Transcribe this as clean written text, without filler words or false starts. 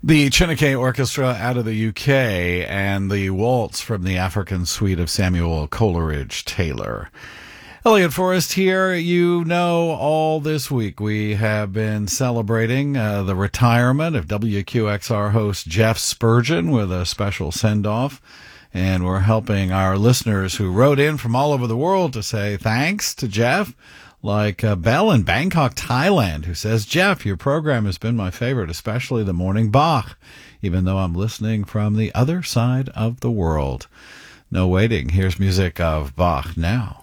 The Chineke Orchestra out of the UK and the waltz from the African suite of Samuel Coleridge Taylor. Elliot Forrest here. You know, all this week we have been celebrating the retirement of WQXR host Jeff Spurgeon with a special send-off. And we're helping our listeners who wrote in from all over the world to say thanks to Jeff, like Belle in Bangkok, Thailand, who says, Jeff, your program has been my favorite, especially the morning Bach, even though I'm listening from the other side of the world. No waiting. Here's music of Bach now.